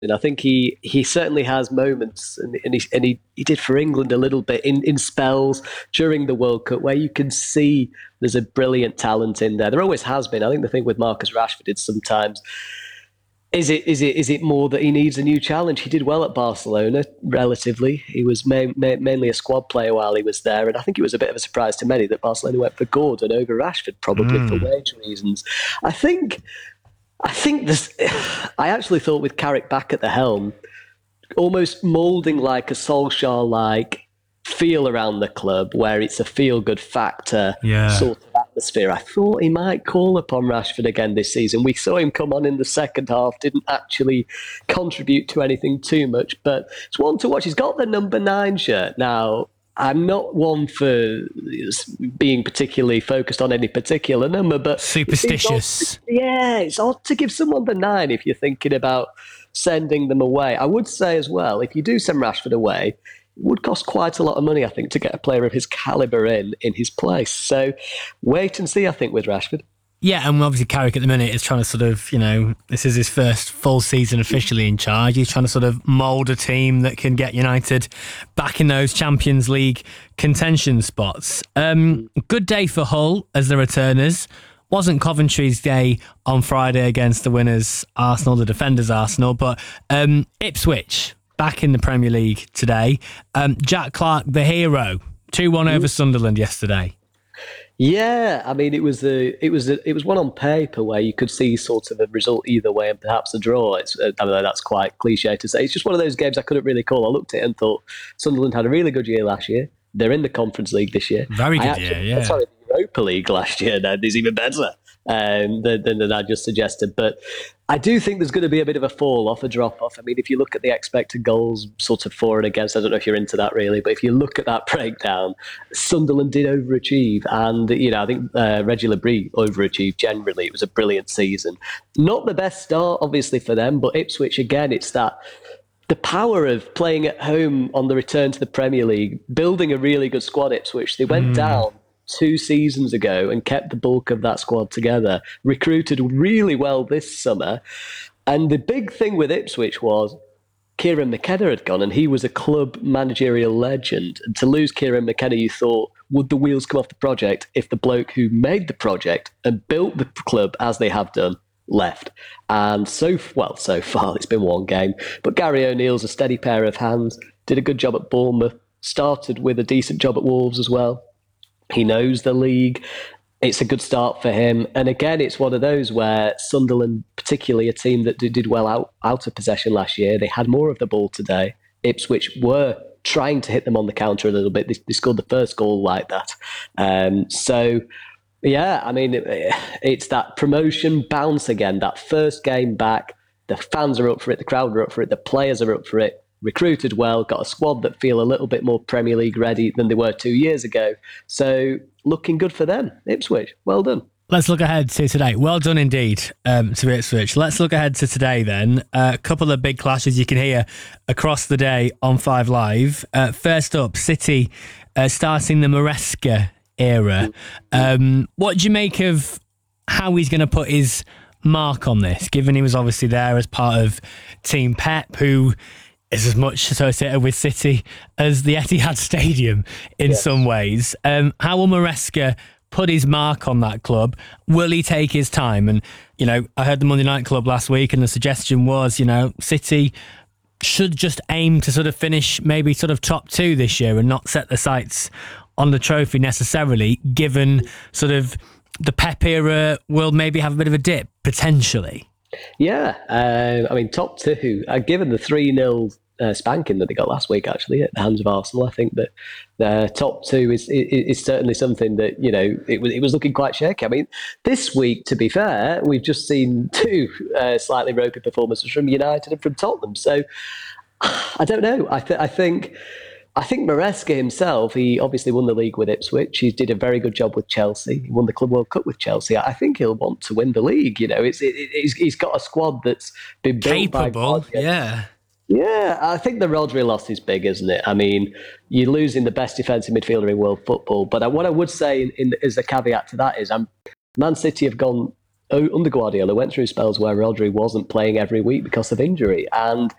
And I think he certainly has moments, and he did for England a little bit in spells during the World Cup where you can see there's a brilliant talent in there. There always has been. I think the thing with Marcus Rashford is sometimes is it more that he needs a new challenge? He did well at Barcelona, relatively. He was mainly a squad player while he was there, and I think it was a bit of a surprise to many that Barcelona went for Gordon over Rashford, probably for wage reasons. I think this. I actually thought with Carrick back at the helm, almost moulding like a Solskjaer-like feel around the club, where it's a feel-good factor sort of atmosphere. I thought he might call upon Rashford again this season. We saw him come on in the second half, didn't actually contribute to anything too much, but it's one to watch. He's got the number 9 shirt now. I'm not one for being particularly focused on any particular number, but superstitious. It's odd to give someone the 9 if you're thinking about sending them away. I would say as well, if you do send Rashford away, it would cost quite a lot of money, I think, to get a player of his calibre in his place. So wait and see, I think, with Rashford. Yeah, and obviously Carrick at the minute is trying to sort of, this is his first full season officially in charge. He's trying to sort of mould a team that can get United back in those Champions League contention spots. Good day for Hull as the returners. Wasn't Coventry's day on Friday against the winners Arsenal, the defenders Arsenal, but Ipswich back in the Premier League today. Jack Clarke, the hero, 2-1 over Sunderland yesterday. Yeah, I mean, it was one on paper where you could see sort of a result either way and perhaps a draw. I know that's quite cliche to say. It's just one of those games I couldn't really call. I looked at it and thought Sunderland had a really good year last year. They're in the Conference League this year. Very good year, yeah. Sorry, the Europa League last year now is even better than I just suggested. But I do think there's going to be a bit of a fall off, a drop off. I mean, if you look at the expected goals sort of for and against, I don't know if you're into that really, but if you look at that breakdown, Sunderland did overachieve. And, I think Reggie Labrie overachieved generally. It was a brilliant season. Not the best start, obviously, for them, but Ipswich, again, it's that the power of playing at home on the return to the Premier League, building a really good squad, Ipswich. They went down 2 seasons ago and kept the bulk of that squad together, recruited really well this summer. And the big thing with Ipswich was Kieran McKenna had gone, and he was a club managerial legend. And to lose Kieran McKenna, you thought, would the wheels come off the project if the bloke who made the project and built the club as they have done left? And so far it's been one game, but Gary O'Neill's a steady pair of hands, did a good job at Bournemouth, started with a decent job at Wolves as well. He knows the league. It's a good start for him. And again, it's one of those where Sunderland, particularly a team that did well out of possession last year, they had more of the ball today. Ipswich were trying to hit them on the counter a little bit. They scored the first goal like that. Yeah, I mean, it's that promotion bounce again, that first game back. The fans are up for it, the crowd are up for it, the players are up for it, recruited well, got a squad that feel a little bit more Premier League ready than they were 2 years ago. So looking good for them, Ipswich. Well done. Let's look ahead to today. Well done indeed to Ipswich. Let's look ahead to today then. A couple of big clashes you can hear across the day on 5 Live. First up, City starting the Maresca era. What do you make of how he's going to put his mark on this, given he was obviously there as part of Team Pep, who is as much associated with City as the Etihad Stadium in some ways? How will Maresca put his mark on that club? Will he take his time? And, I heard the Monday Night Club last week, and the suggestion was, City should just aim to sort of finish maybe sort of top 2 this year and not set the sights on the trophy necessarily, given sort of the Pep era will maybe have a bit of a dip, potentially. Yeah, I mean, top 2, given the 3-0 spanking that they got last week, actually, at the hands of Arsenal, I think that the top 2 is certainly something that, it was looking quite shaky. I mean, this week, to be fair, we've just seen 2 slightly ropey performances from United and from Tottenham. So, I don't know. I think Maresca himself, he obviously won the league with Ipswich. He did a very good job with Chelsea. He won the Club World Cup with Chelsea. I think he'll want to win the league. He's got a squad that's been built capable. Yeah, I think the Rodri loss is big, isn't it? I mean, you're losing the best defensive midfielder in world football. But what I would say as a caveat to that is, Man City have gone under Guardiola, went through spells where Rodri wasn't playing every week because of injury, and